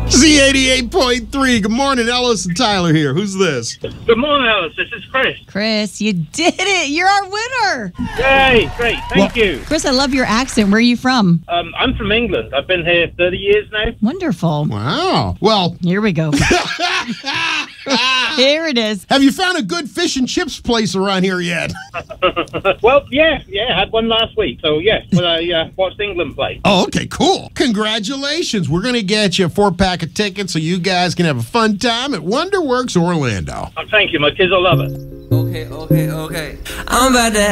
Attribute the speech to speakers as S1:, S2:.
S1: Z88.3. Good morning, Ellis and Tyler here. Who's this?
S2: Good morning, Alice. This is Chris.
S3: Chris, you did it. You're our winner.
S2: Yay, great. Thank you.
S3: Chris, I love your accent. Where are you from?
S2: I'm from England. I've been here 30 years now.
S3: Wonderful.
S1: Wow. Well,
S3: Here we go. Here it is.
S1: have you found a good fish and chips place around here yet?
S2: Well, yeah, I had one last week. So, yeah, when I watched England play.
S1: Oh, okay, cool. Congratulations. We're going to get you a 4-pack of tickets so you guys can have a fun time at Wonderworks Orlando.
S2: Oh, thank you. My kids will love it.
S4: Okay. I'm about to